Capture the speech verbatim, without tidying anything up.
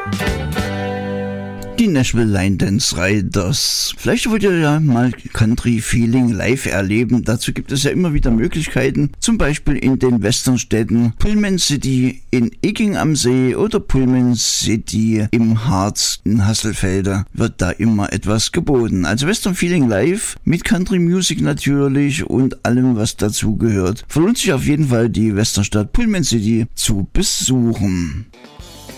Die Nashville Line Dance Riders. Vielleicht wollt ihr ja mal Country Feeling live erleben. Dazu gibt es ja immer wieder Möglichkeiten. Zum Beispiel in den Westernstädten Pullman City in Icking am See oder Pullman City im Harz in Hasselfelder wird da immer etwas geboten. Also Western Feeling live mit Country Music natürlich und allem, was dazu gehört. Verlohnt sich auf jeden Fall, die Westernstadt Pullman City zu besuchen.